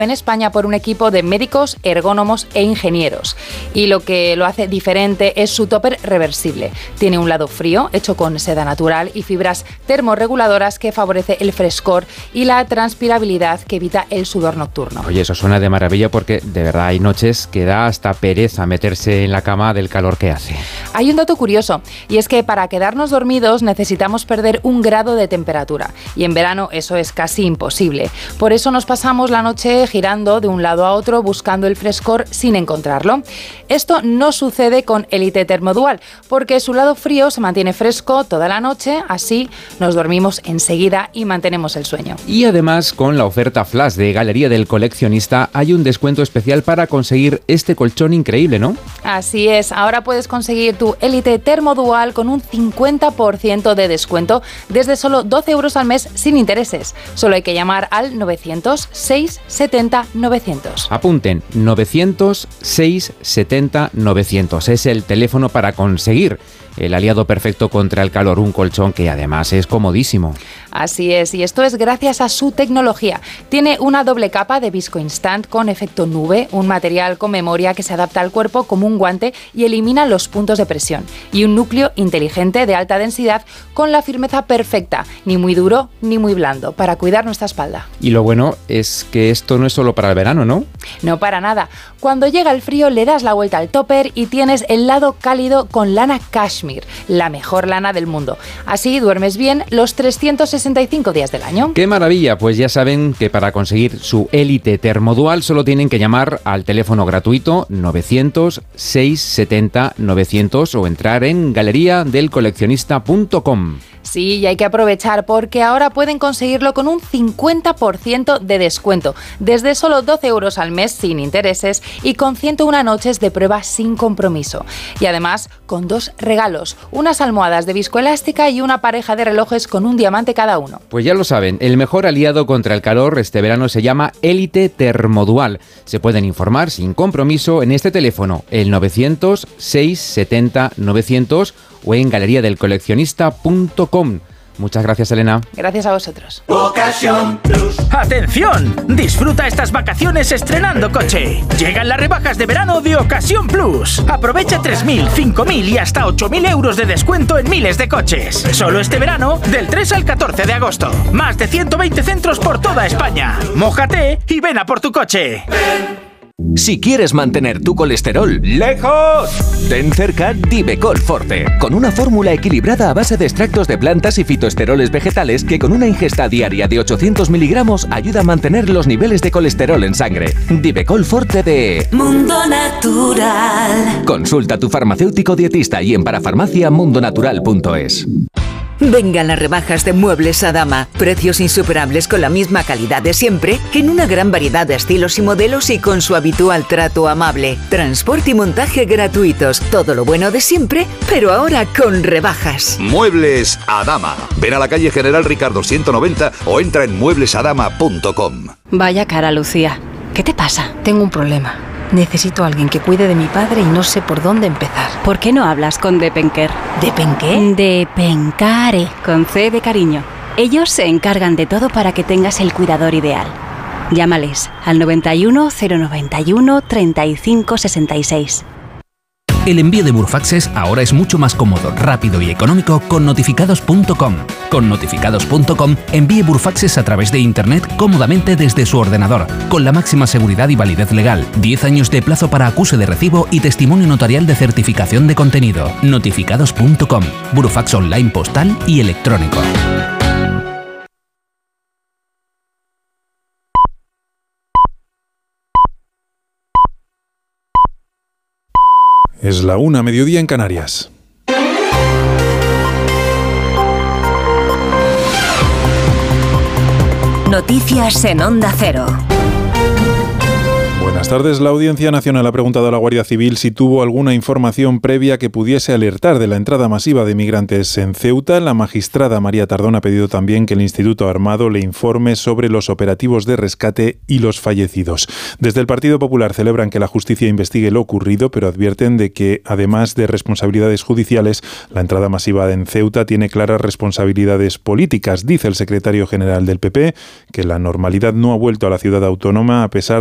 en España por un equipo de médicos, ergónomos e ingenieros. Y lo que lo hace diferente es su topper reversible. Tiene un lado frío, hecho con seda natural y fibras termorreguladoras que favorece el frescor y la transpirabilidad que evita el sudor nocturno. Oye, eso suena de maravilla porque de verdad hay noches que da hasta pereza meterse en la cama del calor que hace. Hay un dato curioso, y es que para quedarnos dormidos necesitamos perder 1 grado de temperatura. Y en verano eso es casi imposible. Por eso nos pasamos la noche girando de un lado a otro buscando el frescor sin encontrarlo. Esto no sucede con Elite Thermodual, porque su lado frío se mantiene fresco toda la noche, así nos dormimos enseguida y mantenemos el sueño. Y además, con la oferta flash de Galería del Coleccionista, hay un descuento especial para conseguir este colchón increíble, ¿no? Así es, ahora puedes conseguir tu Elite Thermodual con un 50% de descuento desde solo 12 euros al mes sin intereses. Solo hay que llamar al 900-670-900. Apunten, 900-670-900. Es el teléfono para conseguir el aliado perfecto contra el calor, un colchón que además es comodísimo. Así es, y esto es gracias a su tecnología. Tiene una doble capa de Visco Instant con efecto nube, un material con memoria que se adapta al cuerpo como un guante y elimina los puntos de presión. Y un núcleo inteligente de alta densidad con la firmeza perfecta, ni muy duro ni muy blando, para cuidar nuestra espalda. Y lo bueno es que esto no es solo para el verano, ¿no? No para nada. Cuando llega el frío le das la vuelta al topper y tienes el lado cálido con lana cashmere, la mejor lana del mundo. Así duermes bien los 365 días del año. ¡Qué maravilla! Pues ya saben que para conseguir su Elite Thermodual solo tienen que llamar al teléfono gratuito 900-670-900 o entrar en galeriadelcoleccionista.com. Sí, y hay que aprovechar porque ahora pueden conseguirlo con un 50% de descuento, desde solo 12 euros al mes sin intereses y con 101 noches de prueba sin compromiso. Y además con 2 regalos, unas almohadas de viscoelástica y una pareja de relojes con un diamante cada uno. Pues ya lo saben, el mejor aliado contra el calor este verano se llama Elite Thermodual. Se pueden informar sin compromiso en este teléfono, el 900-670-900 o en galeriadelcoleccionista.com. Muchas gracias, Elena. Gracias a vosotros. Ocasión Plus. ¡Atención! Disfruta estas vacaciones estrenando coche. Llegan las rebajas de verano de Ocasión Plus. Aprovecha 3.000, 5.000 y hasta 8.000 euros de descuento en miles de coches. Solo este verano, del 3 al 14 de agosto. Más de 120 centros por toda España. Mójate y ven a por tu coche. Si quieres mantener tu colesterol lejos, ten cerca Divecol Forte, con una fórmula equilibrada a base de extractos de plantas y fitoesteroles vegetales que con una ingesta diaria de 800 miligramos ayuda a mantener los niveles de colesterol en sangre. Divecol Forte de Mundo Natural. Consulta a tu farmacéutico dietista y en parafarmaciamundonatural.es. Vengan las rebajas de Muebles Adama. Precios insuperables con la misma calidad de siempre, en una gran variedad de estilos y modelos y con su habitual trato amable. Transporte y montaje gratuitos. Todo lo bueno de siempre, pero ahora con rebajas. Muebles Adama. Ven a la calle General Ricardo 190 o entra en mueblesadama.com. Vaya cara, Lucía. ¿Qué te pasa? Tengo un problema. Necesito a alguien que cuide de mi padre y no sé por dónde empezar. ¿Por qué no hablas con Depenker? ¿Depenqué? Depencare, con C de cariño. Ellos se encargan de todo para que tengas el cuidador ideal. Llámales al 91 091 35 66. El envío de Burfaxes ahora es mucho más cómodo, rápido y económico con notificados.com. Con notificados.com envíe Burfaxes a través de Internet cómodamente desde su ordenador, con la máxima seguridad y validez legal, 10 años de plazo para acuse de recibo y testimonio notarial de certificación de contenido. Notificados.com, Burfax online postal y electrónico. Es la 1:00 mediodía en Canarias. Noticias en Onda Cero. Buenas tardes. La Audiencia Nacional ha preguntado a la Guardia Civil si tuvo alguna información previa que pudiese alertar de la entrada masiva de migrantes en Ceuta. La magistrada María Tardón ha pedido también que el Instituto Armado le informe sobre los operativos de rescate y los fallecidos. Desde el Partido Popular celebran que la justicia investigue lo ocurrido, pero advierten de que, además de responsabilidades judiciales, la entrada masiva en Ceuta tiene claras responsabilidades políticas. Dice el secretario general del PP que la normalidad no ha vuelto a la ciudad autónoma a pesar